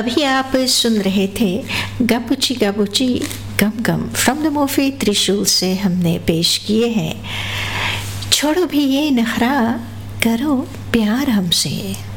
अभी आप सुन रहे थे गाबुची गाबुची गम गम फ्रॉम द मूवी त्रिशूल से हमने पेश किए हैं छोड़ो भी ये नखरा करो प्यार हमसे।